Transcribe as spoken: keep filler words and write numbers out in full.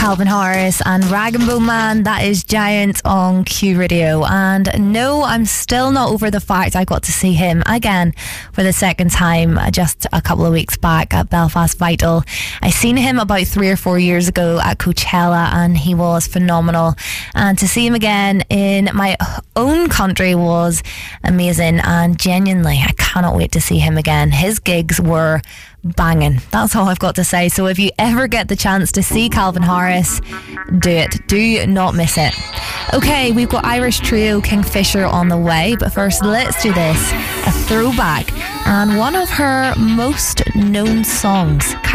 Calvin Harris and Rag and Bone Man. That is Giant on Q Radio. And no, I'm still not over the fact I got to see him again for the second time just a couple of weeks back at Belfast Vital. I seen him about three or four years ago at Coachella and he was phenomenal. And to see him again in my own country was amazing, and genuinely I cannot wait to see him again. His gigs were banging. That's all I've got to say. So if you ever get the chance to see Calvin Harris, do it. Do not miss it. Okay, we've got Irish trio Kingfisher on the way, but first let's do this. A throwback and one of her most known songs.